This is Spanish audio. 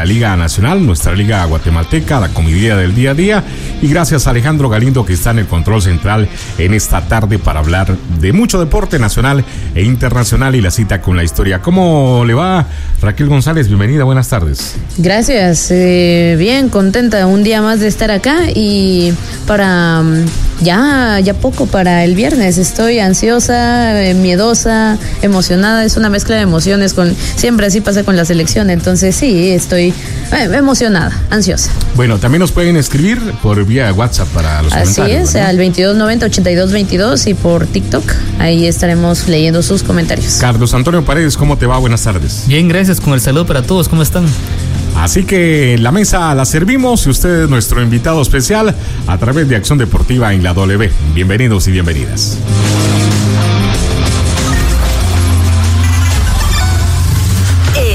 la Liga Nacional, nuestra Liga Guatemalteca, la comedia del día a día. Y gracias a Alejandro Galindo, que está en el control central en esta tarde para hablar de mucho deporte nacional e internacional y la cita con la historia. ¿Cómo le va, Raquel González? Bienvenida, buenas tardes. Gracias, bien, contenta un día más de estar acá y para ya poco para el viernes. Estoy ansiosa, miedosa, emocionada, es una mezcla de emociones, siempre así pasa con la selección, entonces sí, estoy emocionada, ansiosa. Bueno, también nos pueden escribir por vía WhatsApp para los comentarios. Así es, ¿verdad? al 2290-8222 y por TikTok, ahí estaremos leyendo sus comentarios. Carlos Antonio Paredes, ¿cómo te va? Buenas tardes. Bien, gracias, con el saludo para todos, ¿cómo están? Así que la mesa la servimos y usted es nuestro invitado especial a través de Acción Deportiva en la W. Bienvenidos y bienvenidas.